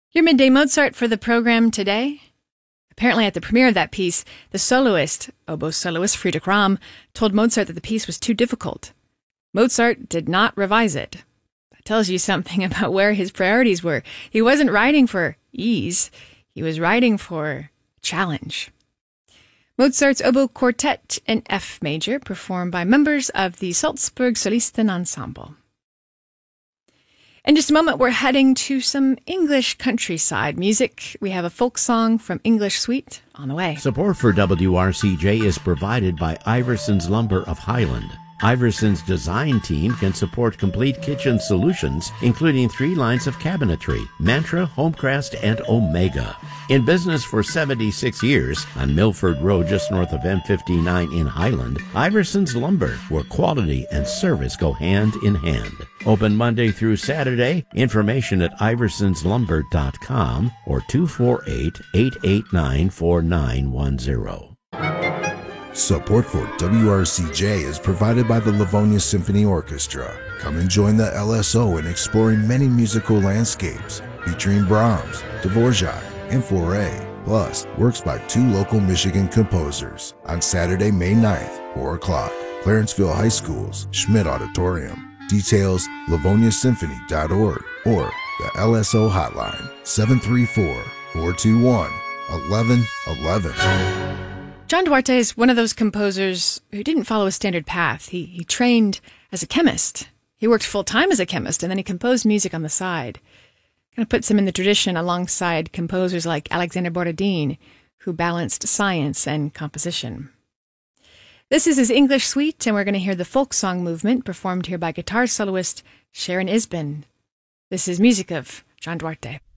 Your Midday Mozart for the program today. Apparently at the premiere of that piece, the soloist, oboe soloist Friedrich Rahm, told Mozart that the piece was too difficult. Mozart did not revise it. That tells you something about where his priorities were. He wasn't writing for ease. He was writing for challenge. Mozart's Oboe Quartet in F major, performed by members of the Salzburg Solisten Ensemble. In just a moment, we're heading to some English countryside music. We have a folk song from English Suite on the way. Support for WRCJ is provided by Iverson's Lumber of Highland. Iverson's design team can support complete kitchen solutions, including 3 lines of cabinetry, Mantra, Homecrest, and Omega. In business for 76 years on Milford Road, just north of M59 in Highland, Iverson's Lumber, where quality and service go hand in hand. Open Monday through Saturday. Information at iversonslumber.com or 248-889-4910. Support for WRCJ is provided by the Livonia Symphony Orchestra. Come and join the LSO in exploring many musical landscapes, featuring Brahms, Dvorak, and Fauré, plus works by 2 local Michigan composers. On Saturday, May 9th, 4 o'clock, Clarenceville High School's Schmidt Auditorium. Details, livoniasymphony.org or the LSO hotline, 734-421-1111. John Duarte is one of those composers who didn't follow a standard path. He trained as a chemist. He worked full-time as a chemist, and then he composed music on the side. Kind of puts him in the tradition alongside composers like Alexander Borodin, who balanced science and composition. This is his English Suite, and we're going to hear the folk song movement performed here by guitar soloist Sharon Isbin. This is music of John Duarte.